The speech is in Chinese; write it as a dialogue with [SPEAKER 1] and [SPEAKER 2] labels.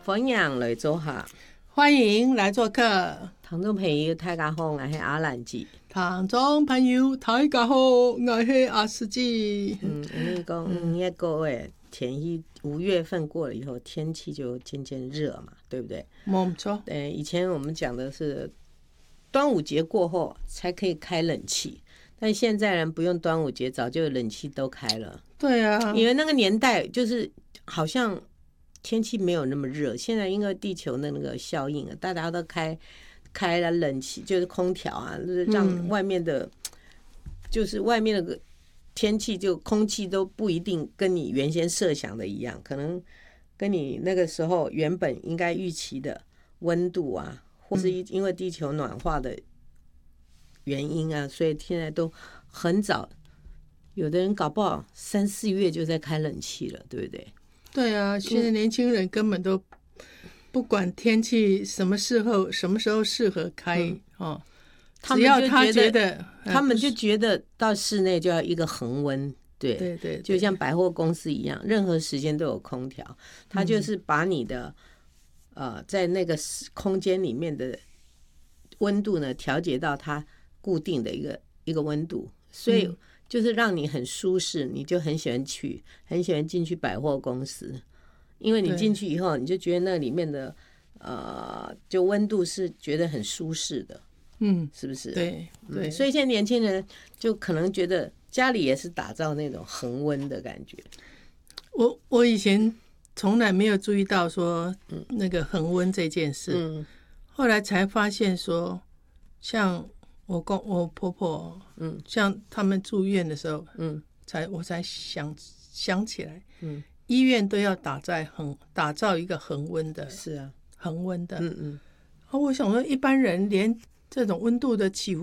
[SPEAKER 1] 分享来做下，
[SPEAKER 2] 欢迎来做客。
[SPEAKER 1] 听众朋友大家好，我是阿兰姐。
[SPEAKER 2] 听众朋友大家好，我是阿司机。
[SPEAKER 1] 因为讲1个月天气5月份过了以后，天气就渐渐热嘛，对不对？
[SPEAKER 2] 没错。
[SPEAKER 1] 以前我们讲的是端午节过后才可以开冷气，但现在人不用端午节，早就冷气都开了。
[SPEAKER 2] 对啊，
[SPEAKER 1] 因为那个年代就是好像天气没有那么热，现在因为地球的那个效应啊，大家都开了冷气，就是空调啊，就是让外面的，就是外面的天气就空气都不一定跟你原先设想的一样，可能跟你那个时候原本应该预期的温度啊，或是因为地球暖化的原因啊，所以现在都很早，有的人搞不好3、4月就在开冷气了，对不对？
[SPEAKER 2] 对啊，现在年轻人根本都不管天气什么时候适合开只要他觉得，
[SPEAKER 1] 他们就觉得到室内就要一个恒温，对
[SPEAKER 2] 对对，
[SPEAKER 1] 就像百货公司一样，任何时间都有空调，它就是把你的在那个空间里面的温度呢调节到它固定的一个温度，所以就是让你很舒适，你就很喜欢进去百货公司，因为你进去以后，你就觉得那里面的就温度是觉得很舒适的，是不是？
[SPEAKER 2] 对对，
[SPEAKER 1] 所以现在年轻人就可能觉得家里也是打造那种恒温的感觉。
[SPEAKER 2] 我以前从来没有注意到说那个恒温这件事，后来才发现说，像我婆婆，像他们住院的时候，我才想起来，医院都要打造一个恒温的，
[SPEAKER 1] 是啊，
[SPEAKER 2] 恒温的，我想说一般人连这种温度的起伏